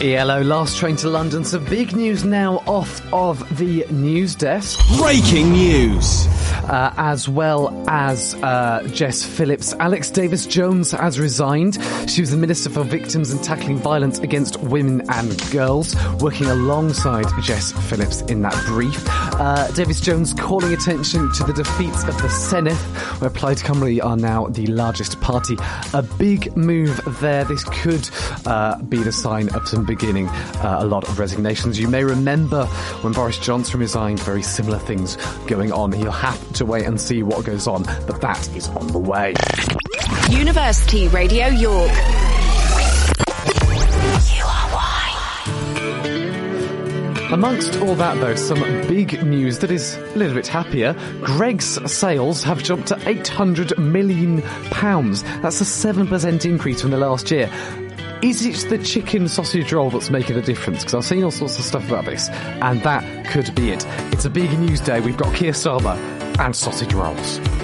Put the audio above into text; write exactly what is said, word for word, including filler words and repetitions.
E L O, last train to London. So big news now off of the news desk. Breaking news. Uh, as well as uh, Jess Phillips. Alex Davis-Jones has resigned. She was the Minister for Victims and Tackling Violence Against Women and Girls, working alongside Jess Phillips in that brief. Uh, Davis-Jones calling attention to the defeats of the Senedd, where Plaid Cymru are now the largest party. A big move there. This could uh, be the sign of some beginning uh, a lot of resignations. You may remember when Boris Johnson resigned, very similar things going on. You'll have to wait and see what goes on, but that is on the way. University Radio York. Amongst all that, though, some big news that is a little bit happier. Greggs sales have jumped to eight hundred million pounds. That's a seven percent increase from the last year. Is it the chicken sausage roll that's making a difference? Because I've seen all sorts of stuff about this, and that could be it. It's a big news day. We've got Keir Starmer and sausage rolls.